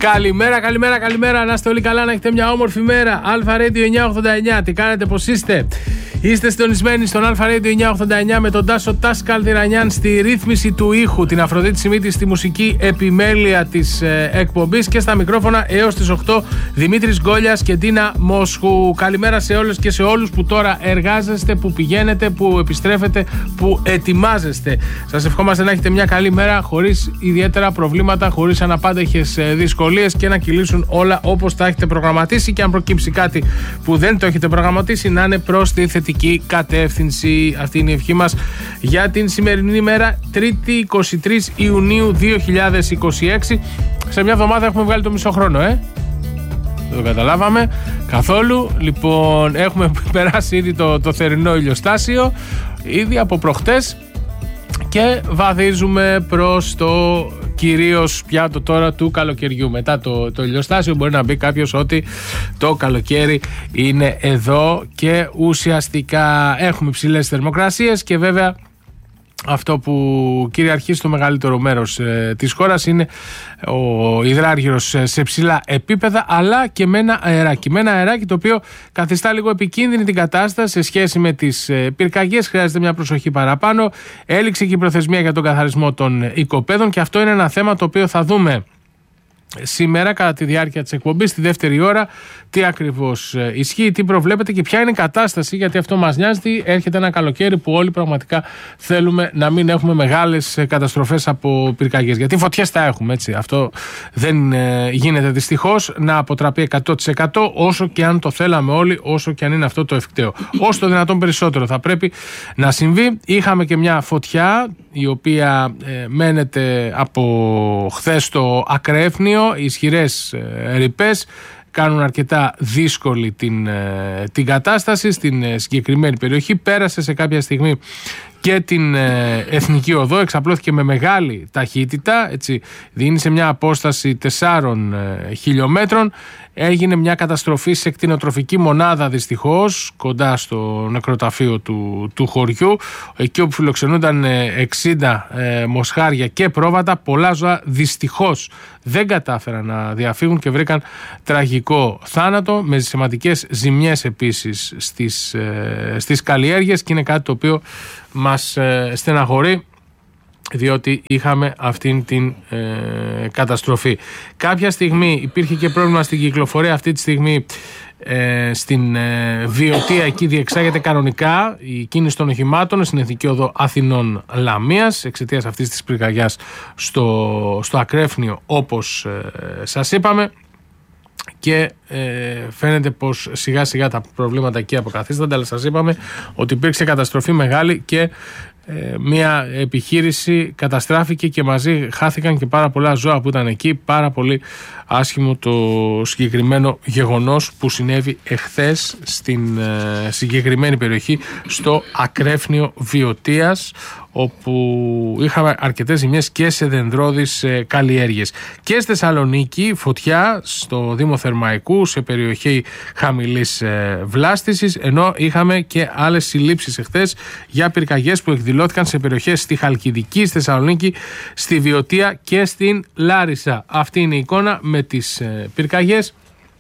Καλημέρα. Να είστε όλοι καλά, να έχετε μια όμορφη μέρα. Αλφα Radio 989. Τι κάνετε, πώς είστε? Είστε συντονισμένοι στον Αλφα Radio 989 με τον Τάσο Τάσκαλ Διρανιάν στη ρύθμιση του ήχου, την Αφροδίτη Σιμίτη στη μουσική επιμέλεια της εκπομπής και στα μικρόφωνα έως τις 8 Δημήτρης Γκόλιας και Τίνα Μόσχου. Καλημέρα σε όλες και σε όλους που τώρα εργάζεστε, που πηγαίνετε, που επιστρέφετε, που ετοιμάζεστε. Σας ευχόμαστε να έχετε μια καλή μέρα χωρίς ιδιαίτερα προβλήματα, χωρίς αναπάντεχες δυσκολίες και να κυλήσουν όλα όπως τα έχετε προγραμματίσει, και αν προκύψει κάτι που δεν το έχετε προγραμματίσει να είναι προς τη θετική κατεύθυνση. Αυτή είναι η ευχή μας για την σημερινή μέρα, 3η 23 Ιουνίου 2026. Σε μια εβδομάδα έχουμε βγάλει το μισό χρόνο, Δεν το καταλάβαμε καθόλου. Λοιπόν, έχουμε περάσει ήδη το θερινό ηλιοστάσιο, ήδη από προχτές, και βαδίζουμε προς το κυρίως πιάτο τώρα του καλοκαιριού. Μετά το ηλιοστάσιο μπορεί να μπει κάποιος ότι το καλοκαίρι είναι εδώ, και ουσιαστικά έχουμε ψηλές θερμοκρασίες, και βέβαια αυτό που κυριαρχεί στο μεγαλύτερο μέρος της χώρας είναι ο υδράργυρος σε ψηλά επίπεδα, αλλά και με ένα αεράκι. Με ένα αεράκι το οποίο καθιστά λίγο επικίνδυνη την κατάσταση σε σχέση με τις πυρκαγιές. Χρειάζεται μια προσοχή παραπάνω. Έληξε και η προθεσμία για τον καθαρισμό των οικοπαίδων, και αυτό είναι ένα θέμα το οποίο θα δούμε σήμερα κατά τη διάρκεια της εκπομπής, στη δεύτερη ώρα, τι ακριβώς ισχύει, τι προβλέπεται και ποια είναι η κατάσταση, γιατί αυτό μας νοιάζει. Έρχεται ένα καλοκαίρι που όλοι πραγματικά θέλουμε να μην έχουμε μεγάλες καταστροφές από πυρκαγιές, γιατί φωτιές θα έχουμε, έτσι. Αυτό δεν γίνεται δυστυχώς να αποτραπεί 100%, όσο και αν το θέλαμε όλοι, όσο και αν είναι αυτό το ευκταίο. Όσο το δυνατόν περισσότερο θα πρέπει να συμβεί. Είχαμε και μια φωτιά η οποία μένεται από χθες στο Ακρέφνιο. Ισχυρές ρηπές κάνουν αρκετά δύσκολη την κατάσταση στην συγκεκριμένη περιοχή. Πέρασε σε κάποια στιγμή και την Εθνική Οδό, εξαπλώθηκε με μεγάλη ταχύτητα, έτσι, δίνει σε μια απόσταση 4 χιλιόμετρων. Έγινε μια καταστροφή σε κτηνοτροφική μονάδα, δυστυχώς, κοντά στο νεκροταφείο του χωριού, εκεί όπου φιλοξενούνταν 60 μοσχάρια και πρόβατα. Πολλά ζώα δυστυχώς δεν κατάφεραν να διαφύγουν και βρήκαν τραγικό θάνατο, με σημαντικές ζημιές επίσης στις καλλιέργειες, και είναι κάτι το οποίο μας στεναχωρεί, διότι είχαμε αυτήν την καταστροφή. Κάποια στιγμή υπήρχε και πρόβλημα στην κυκλοφορία. Αυτή τη στιγμή στην Βιωτία, εκεί διεξάγεται κανονικά η κίνηση των οχημάτων στην Εθνική Οδό Αθηνών Λαμίας, εξαιτίας αυτής της πυρκαγιάς στο Ακρέφνιο, όπως σας είπαμε. Και φαίνεται πως σιγά σιγά τα προβλήματα εκεί αποκαθίστανται, αλλά σας είπαμε ότι υπήρξε καταστροφή μεγάλη και μια επιχείρηση καταστράφηκε, και μαζί χάθηκαν και πάρα πολλά ζώα που ήταν εκεί. Πάρα πολύ άσχημο το συγκεκριμένο γεγονός που συνέβη εχθές στην συγκεκριμένη περιοχή, στο Ακρέφνιο Βιωτίας, όπου είχαμε αρκετές ζημιές και σε δεντρώδεις καλλιέργειες. Και στη Θεσσαλονίκη φωτιά στο Δήμο Θερμαϊκού, σε περιοχή χαμηλής βλάστησης, ενώ είχαμε και άλλες συλλήψεις εχθές για πυρκαγιές που εκδηλώθηκαν σε περιοχές στη Χαλκιδική, στη Θεσσαλονίκη, στη Βιωτία και στην Λάρισα. Αυτή είναι η εικόνα με τις πυρκαγιές,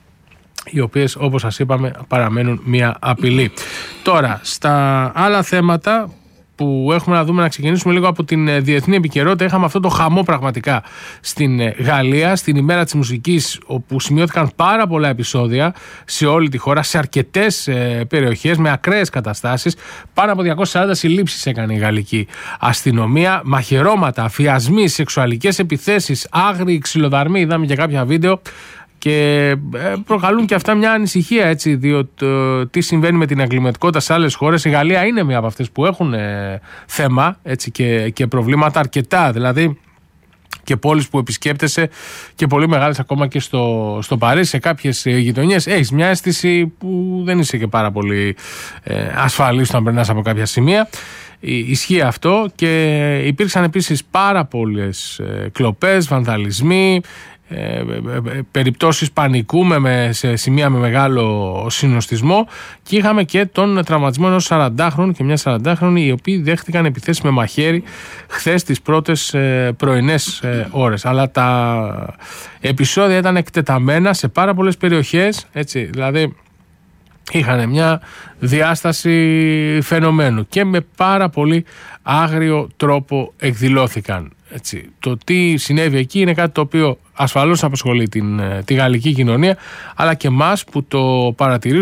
οι οποίες, όπως σας είπαμε, παραμένουν μια απειλή. Τώρα, στα άλλα θέματα που έχουμε να δούμε, να ξεκινήσουμε λίγο από την διεθνή επικαιρότητα. Είχαμε αυτό το χαμό πραγματικά στην Γαλλία, στην ημέρα της μουσικής, όπου σημειώθηκαν πάρα πολλά επεισόδια σε όλη τη χώρα, σε αρκετές περιοχές, με ακραίες καταστάσεις. Πάνω από 240 συλλήψεις έκανε η γαλλική αστυνομία, μαχαιρώματα, αφιασμοί, σεξουαλικές επιθέσεις, άγριοι ξυλοδαρμοί. Είδαμε και κάποια βίντεο. Και προκαλούν και αυτά μια ανησυχία, έτσι, διότι τι συμβαίνει με την εγκληματικότητα σε άλλες χώρες. Η Γαλλία είναι μια από αυτές που έχουν θέμα, έτσι, και προβλήματα αρκετά, δηλαδή και πόλεις που επισκέπτεσαι και πολύ μεγάλες, ακόμα και στο Παρίσι, σε κάποιες γειτονιές έχεις μια αίσθηση που δεν είσαι και πάρα πολύ ασφαλής όταν περνάς από κάποια σημεία. Ισχύει αυτό, και υπήρξαν επίσης πάρα πολλές κλοπές, βανδαλισμοί, περιπτώσεις πανικού σε σημεία με μεγάλο συνοστισμό, και είχαμε και τον τραυματισμό ενός 40χρονου και μια 40χρονη, οι οποίοι δέχτηκαν επιθέσεις με μαχαίρι χθες τις πρώτες πρωινές ώρες. Αλλά τα επεισόδια ήταν εκτεταμένα σε πάρα πολλές περιοχές, έτσι, δηλαδή είχαν μια διάσταση φαινομένου και με πάρα πολύ άγριο τρόπο εκδηλώθηκαν. Έτσι. Το τι συνέβη εκεί είναι κάτι το οποίο ασφαλώς απασχολεί τη γαλλική κοινωνία, αλλά και εμάς που το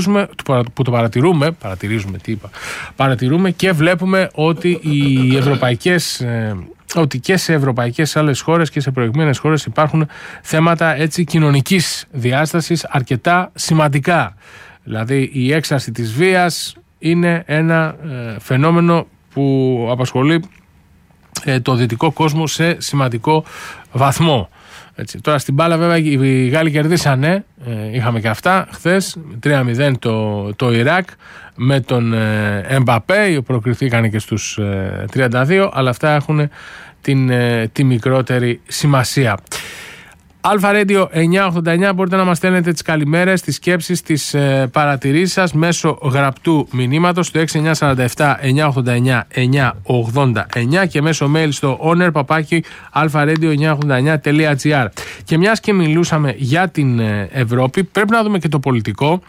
παρατηρούμε και βλέπουμε ότι ότι και σε ευρωπαϊκές άλλες χώρες και σε προηγμένες χώρες υπάρχουν θέματα έτσι κοινωνικής διάστασης αρκετά σημαντικά. Δηλαδή η έξαρση της βίας είναι ένα φαινόμενο που απασχολεί το δυτικό κόσμο σε σημαντικό βαθμό. Έτσι. Τώρα στην μπάλα βέβαια οι Γάλλοι κερδίσανε, είχαμε και αυτά χθες, 3-0 το Ιράκ με τον Εμπαπέ, προκριθήκανε και στους 32, αλλά αυτά έχουν τη μικρότερη σημασία. Αλφα Radio 989, μπορείτε να μας στέλνετε τις καλημέρες, τις σκέψεις, τις παρατηρήσεις σας μέσω γραπτού μηνύματος στο 6947 989 989 και μέσω mail στο owner@alfaradio989.gr. Και μιας και μιλούσαμε για την Ευρώπη, πρέπει να δούμε και το πολιτικό,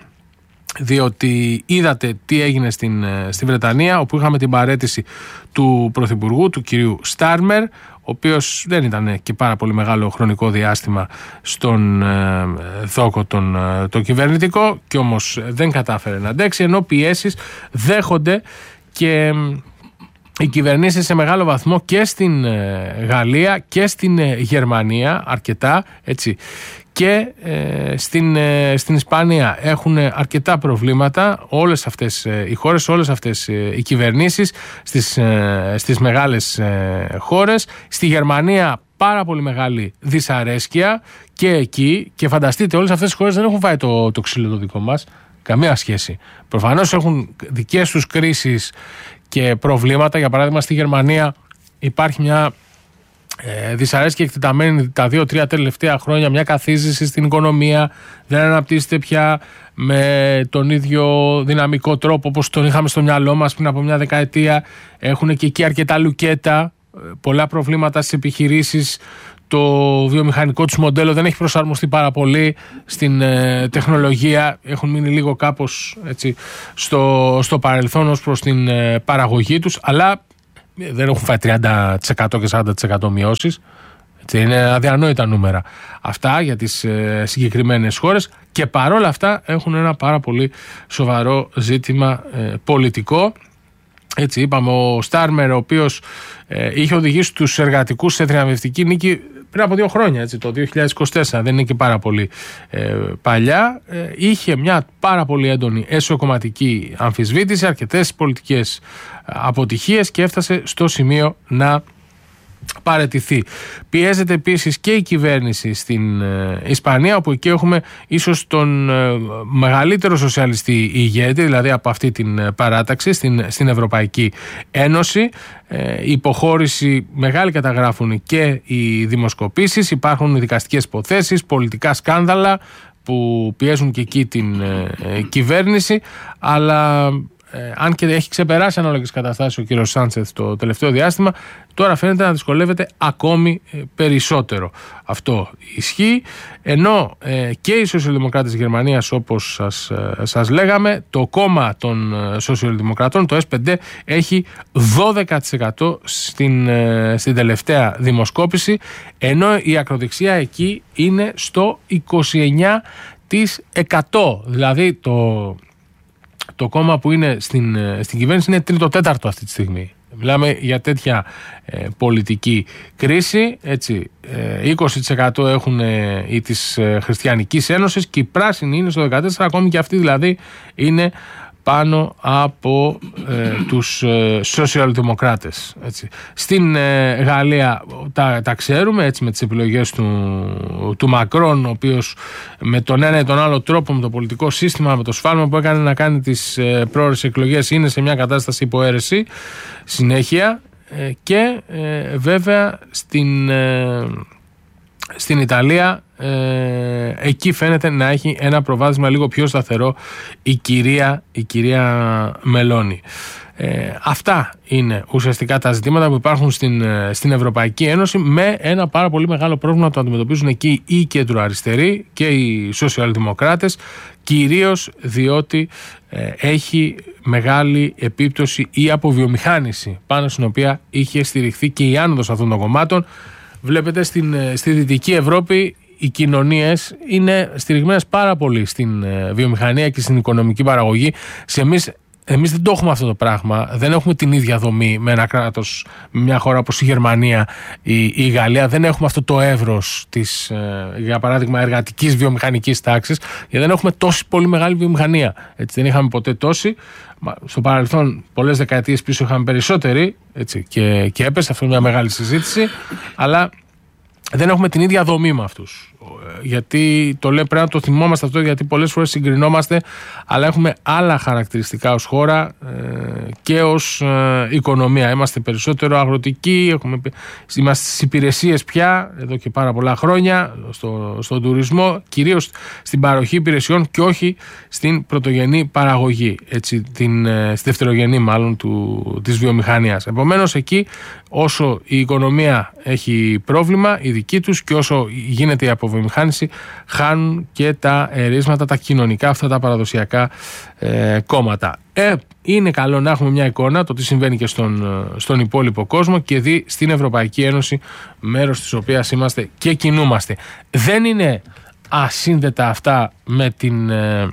διότι είδατε τι έγινε στη Βρετανία, όπου είχαμε την παραίτηση του Πρωθυπουργού, του κυρίου Στάρμερ, ο οποίος δεν ήταν και πάρα πολύ μεγάλο χρονικό διάστημα στον θόκο το κυβερνητικό, και όμως δεν κατάφερε να αντέξει, ενώ πιέσεις δέχονται και οι κυβερνήσεις σε μεγάλο βαθμό και στην Γαλλία και στην Γερμανία, αρκετά, έτσι, και στην Ισπανία έχουν αρκετά προβλήματα όλες αυτές οι χώρες, όλες αυτές οι κυβερνήσεις στις μεγάλες χώρες. Στη Γερμανία πάρα πολύ μεγάλη δυσαρέσκεια και εκεί, και φανταστείτε όλες αυτές οι χώρες δεν έχουν φάει το ξύλο το δικό μας, καμία σχέση. Προφανώς έχουν δικές τους κρίσεις και προβλήματα. Για παράδειγμα στη Γερμανία υπάρχει μια δυσαρέσκεια εκτεταμένη τα 2-3 τελευταία χρόνια, μια καθίζηση στην οικονομία, δεν αναπτύσσεται πια με τον ίδιο δυναμικό τρόπο όπως τον είχαμε στο μυαλό μας πριν από μια δεκαετία. Έχουν και εκεί αρκετά λουκέτα, πολλά προβλήματα στις επιχειρήσεις. Το βιομηχανικό τους μοντέλο δεν έχει προσαρμοστεί πάρα πολύ στην τεχνολογία, έχουν μείνει λίγο κάπως έτσι, στο παρελθόν ως προς την παραγωγή τους, αλλά δεν έχουν φάει 30% και 40% μειώσεις. Είναι αδιανόητα νούμερα αυτά για τις συγκεκριμένες χώρες, και παρόλα αυτά έχουν ένα πάρα πολύ σοβαρό ζήτημα πολιτικό. Έτσι είπαμε, ο Στάρμερ, ο οποίος είχε οδηγήσει τους εργατικούς σε θριαμβευτική νίκη πριν από 2 χρόνια, έτσι, το 2024, δεν είναι και πάρα πολύ παλιά, είχε μια πάρα πολύ έντονη εσωκομματική αμφισβήτηση, αρκετές πολιτικές αποτυχίες και έφτασε στο σημείο να παραιτηθεί. Πιέζεται επίσης και η κυβέρνηση στην Ισπανία, όπου εκεί έχουμε ίσως τον μεγαλύτερο σοσιαλιστή ηγέτη, δηλαδή από αυτή την παράταξη στην Ευρωπαϊκή Ένωση. Η υποχώρηση μεγάλη καταγράφουν και οι δημοσκοπήσεις, υπάρχουν δικαστικές υποθέσεις, πολιτικά σκάνδαλα που πιέζουν και εκεί την κυβέρνηση, αλλά αν και έχει ξεπεράσει ανάλογες καταστάσεις ο κύριος Σάντσεθ το τελευταίο διάστημα, τώρα φαίνεται να δυσκολεύεται ακόμη περισσότερο. Αυτό ισχύει, ενώ και οι σοσιαλδημοκράτες της Γερμανίας, όπως σας λέγαμε, το κόμμα των σοσιαλδημοκρατών, το SPD, έχει 12% στην τελευταία δημοσκόπηση, ενώ η ακροδεξιά εκεί είναι στο 29%. Δηλαδή το κόμμα που είναι στην κυβέρνηση είναι 3ο-4ο αυτή τη στιγμή. Μιλάμε για τέτοια πολιτική κρίση. Έτσι, 20% έχουν οι της Χριστιανικής Ένωσης, και οι πράσινοι είναι στο 14%, ακόμη και αυτοί δηλαδή είναι πάνω από τους σοσιαλδημοκράτες. Έτσι. Στην Γαλλία τα ξέρουμε, έτσι, με τις επιλογές του Μακρόν, ο οποίος με τον ένα ή τον άλλο τρόπο, με το πολιτικό σύστημα, με το σφάλμα που έκανε να κάνει τις πρόορες εκλογές, είναι σε μια κατάσταση υποαίρεση συνέχεια, και βέβαια Στην Ιταλία εκεί φαίνεται να έχει ένα προβάδισμα λίγο πιο σταθερό η κυρία Μελώνη. Αυτά είναι ουσιαστικά τα ζητήματα που υπάρχουν στην Ευρωπαϊκή Ένωση, με ένα πάρα πολύ μεγάλο πρόβλημα το αντιμετωπίζουν εκεί οι κεντροαριστεροί και οι σοσιαλδημοκράτες, κυρίως διότι έχει μεγάλη επίπτωση η αποβιομηχάνηση πάνω στην οποία είχε στηριχθεί και η άνοδος αυτών των κομμάτων. Βλέπετε στη Δυτική Ευρώπη οι κοινωνίες είναι στηριγμένες πάρα πολύ στην βιομηχανία και στην οικονομική παραγωγή. Εμείς δεν το έχουμε αυτό το πράγμα. Δεν έχουμε την ίδια δομή με ένα κράτος, με μια χώρα όπως η Γερμανία ή η Γαλλία. Δεν έχουμε αυτό το εύρος της, για παράδειγμα, εργατικής βιομηχανικής τάξης, γιατί δεν έχουμε τόση πολύ μεγάλη βιομηχανία. Έτσι, δεν είχαμε ποτέ τόση. Στο παρελθόν, πολλές δεκαετίες πίσω, είχαμε περισσότερη. Έτσι, και έπεσε αυτό μια μεγάλη συζήτηση. Αλλά δεν έχουμε την ίδια δομή με αυτούς. Γιατί το λέω, πρέπει να το θυμόμαστε αυτό, γιατί πολλές φορές συγκρινόμαστε, αλλά έχουμε άλλα χαρακτηριστικά ως χώρα και ως οικονομία. Είμαστε περισσότερο αγροτικοί, είμαστε στις υπηρεσίες πια εδώ και πάρα πολλά χρόνια, στον τουρισμό, κυρίως στην παροχή υπηρεσιών και όχι στην πρωτογενή παραγωγή, έτσι, στη δευτερογενή μάλλον της βιομηχανίας. Επομένως, εκεί όσο η οικονομία έχει πρόβλημα, η δική τους, και όσο γίνεται η αποβιομηχάνηση, χάνουν και τα ερίσματα, τα κοινωνικά, αυτά τα παραδοσιακά κόμματα. Είναι καλό να έχουμε μια εικόνα το τι συμβαίνει και στον υπόλοιπο κόσμο και δει στην Ευρωπαϊκή Ένωση, μέρος της οποίας είμαστε και κινούμαστε. Δεν είναι ασύνδετα αυτά με την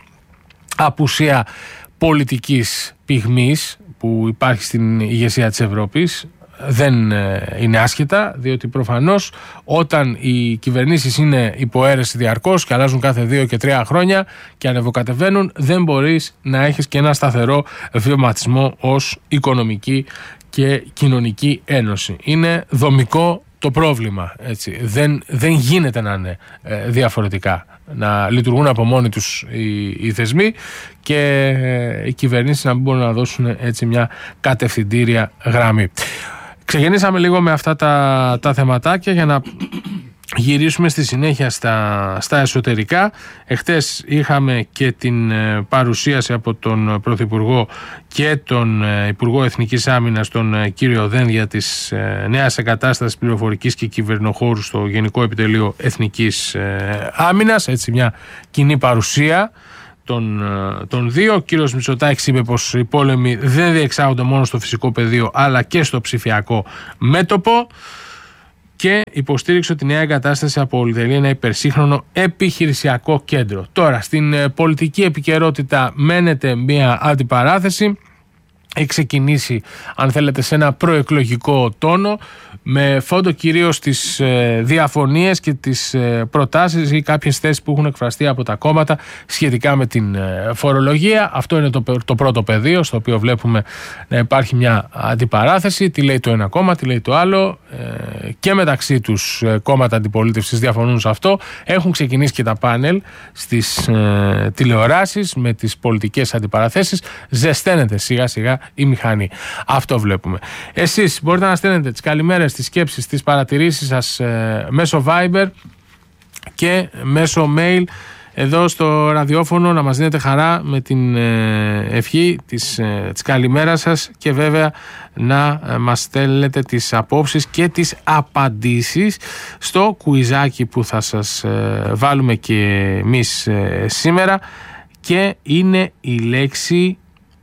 απουσία πολιτικής πυγμής που υπάρχει στην ηγεσία της Ευρώπης. Δεν είναι άσχετα, διότι προφανώς όταν οι κυβερνήσεις είναι υποαίρεση διαρκώς και αλλάζουν κάθε 2 και 3 χρόνια και ανεβοκατεβαίνουν, δεν μπορείς να έχεις και ένα σταθερό βιωματισμό ως οικονομική και κοινωνική ένωση. Είναι δομικό το πρόβλημα, έτσι. Δεν γίνεται να είναι διαφορετικά, να λειτουργούν από μόνοι τους οι θεσμοί και οι κυβερνήσεις να μην μπορούν να δώσουν έτσι μια κατευθυντήρια γραμμή. Ξεκινήσαμε λίγο με αυτά τα θεματάκια για να γυρίσουμε στη συνέχεια στα εσωτερικά. Εχθές είχαμε και την παρουσίαση από τον Πρωθυπουργό και τον Υπουργό Εθνικής Άμυνας, τον κύριο Δένδια, της νέας εγκατάστασης πληροφορικής και κυβερνοχώρου στο Γενικό Επιτελείο Εθνικής Άμυνας. Έτσι, μια κοινή παρουσία των δύο. Ο κύριος Μητσοτάκης είπε πως οι πόλεμοι δεν διεξάγονται μόνο στο φυσικό πεδίο αλλά και στο ψηφιακό μέτωπο, και υποστήριξε ότι η νέα εγκατάσταση αποτελεί ένα υπερσύγχρονο επιχειρησιακό κέντρο. Τώρα, στην πολιτική επικαιρότητα μένεται μια αντιπαράθεση. Έχει ξεκινήσει, αν θέλετε, σε ένα προεκλογικό τόνο, με φόντο κυρίως τις διαφωνίες και τις προτάσεις ή κάποιες θέσεις που έχουν εκφραστεί από τα κόμματα σχετικά με την φορολογία. Αυτό είναι το πρώτο πεδίο στο οποίο βλέπουμε να υπάρχει μια αντιπαράθεση. Τι λέει το ένα κόμμα, τι λέει το άλλο, και μεταξύ τους κόμματα αντιπολίτευσης διαφωνούν σε αυτό. Έχουν ξεκινήσει και τα πάνελ στις τηλεοράσεις με τις πολιτικές αντιπαραθέσεις. Ζεσταίνεται σιγά σιγά η μηχανή. Αυτό βλέπουμε. Εσείς μπορείτε να στέλνετε τις καλημέρες, τις σκέψεις, τις παρατηρήσεις σας μέσω Viber και μέσω mail εδώ στο ραδιόφωνο, να μας δίνετε χαρά με την ευχή της καλημέρας σας, και βέβαια να μας στέλνετε τις απόψεις και τις απαντήσεις στο κουιζάκι που θα σας βάλουμε και εμείς σήμερα, και είναι η λέξη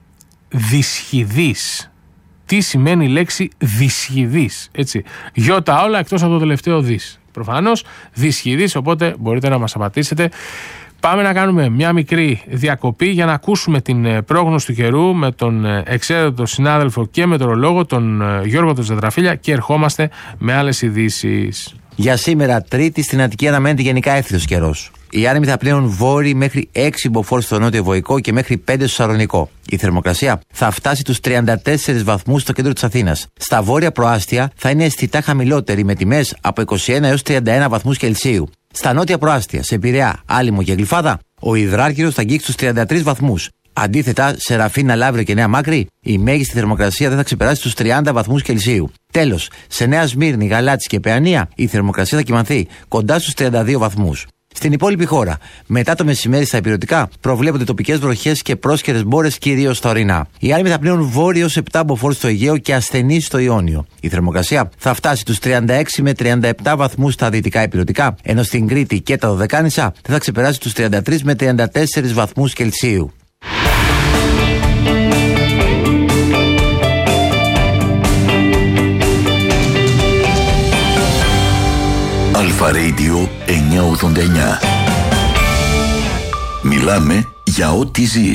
δυσχηδής. Τι σημαίνει η λέξη δυσχηδής, έτσι? Γιώτα όλα εκτός από το τελευταίο δις. Προφανώς δυσχηδής, οπότε μπορείτε να μας απαντήσετε. Πάμε να κάνουμε μια μικρή διακοπή για να ακούσουμε την πρόγνωση του καιρού με τον εξαίρετο συνάδελφο και μετεωρολόγο, τον Γιώργο τον Ζετραφίλια, και ερχόμαστε με άλλες ειδήσεις. Για σήμερα, Τρίτη, στην Αττική αναμένεται γενικά έφθητος καιρός. Οι άνεμοι θα πλέουν βόρειοι μέχρι 6 μποφόρ στο νότιο Βοϊκό και μέχρι 5 στο Σαλονικό. Η θερμοκρασία θα φτάσει τους 34 βαθμούς στο κέντρο της Αθήνας. Στα βόρεια προάστια θα είναι αισθητά χαμηλότερη, με τιμές από 21 έως 31 βαθμούς Κελσίου. Στα νότια προάστια, σε Πειραιά, Άλυμο και Γλυφάδα, ο υδράργυρος θα αγγίξει τους 33 βαθμούς. Αντίθετα, σε Ραφίνα, Λαύριο και Νέα Μάκρη, η μέγιστη θερμοκρασία δεν θα ξεπεράσει τους 30 βαθμούς Κελσίου. Τέλος, σε Νέα Σμύρνη, Γαλάτσι και Παιανία, η θερμοκρασία θα κυμανθεί κοντά στους 32 βαθμούς. Στην υπόλοιπη χώρα, μετά το μεσημέρι στα ηπειρωτικά, προβλέπονται τοπικές βροχές και πρόσκαιρες μπόρες κυρίως στα ορεινά. Οι άνεμοι θα πνέουν βόρειος 7 μποφόρ στο Αιγαίο και ασθενείς στο Ιόνιο. Η θερμοκρασία θα φτάσει τους 36 με 37 βαθμούς στα δυτικά ηπειρωτικά, ενώ στην Κρήτη και τα Δωδεκάνησα δεν θα ξεπεράσει τους 33 με 34 βαθμούς Κελσίου. Αλφα Radio 989. Μιλάμε για ό,τι ζεις.